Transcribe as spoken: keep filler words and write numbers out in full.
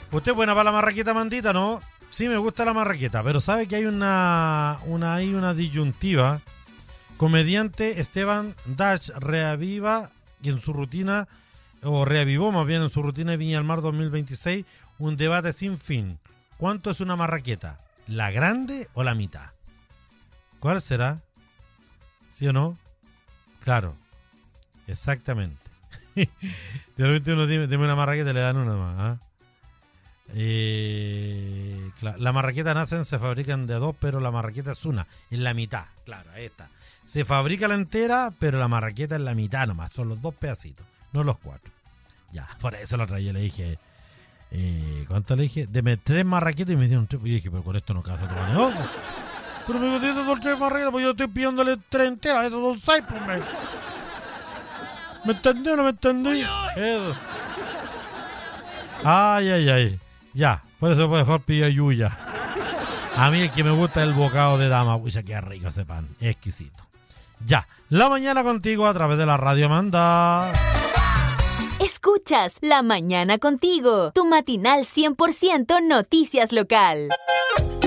¿Usted es buena para la marraqueta, Mandita, no? Sí, me gusta la marraqueta, pero sabe que hay una, una, hay una disyuntiva. Comediante Esteban Dash reaviva y en su rutina, o reavivó más bien en su rutina de Viña del Mar dos mil veintiséis, un debate sin fin. ¿Cuánto es una marraqueta? ¿La grande o la mitad? ¿Cuál será? ¿Sí o no? Claro, exactamente. De repente uno tiene, tiene una marraqueta y le dan una más. ¿eh? Eh, claro, la marraqueta nacen, se fabrican de dos, pero la marraqueta es una, es la mitad. Claro, ahí está. Se fabrica la entera, pero la marraqueta es la mitad nomás, son los dos pedacitos, no los cuatro. Ya, por eso la otra yo le dije, eh, ¿cuánto le dije? Deme tres marraquetas y me dieron tres. Y dije, pero con esto no casa tu negocio. Pero me dijo, esas son tres marraquetas, pues yo estoy pidiéndole tres enteras, esos son seis, pues me... ¿Me entendí o no me entendí? Eso. Ay, ay, ay. Ya, por eso puede dejar pillar yuya. A mí el que me gusta es el bocado de dama. Uy, ya queda rico ese pan, exquisito. Ya, la mañana contigo a través de la radio Manda. Escuchas La Mañana Contigo, tu matinal cien por ciento noticias local.